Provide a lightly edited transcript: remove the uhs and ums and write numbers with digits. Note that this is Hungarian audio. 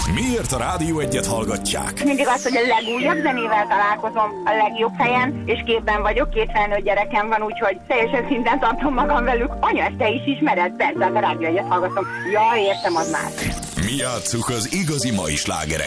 Miért a Rádió Egyet hallgatják? Mindig az, hogy a legújabb zenével találkozom a legjobb helyen, és képben vagyok, 2 felnőtt gyerekem van, úgyhogy teljesen szinten tartom magam velük. Anya, ezt te is ismered? Persze, a Rádió Egyet hallgatom. Ja, értem, az már. Mi játsszuk az igazi mai slágereket.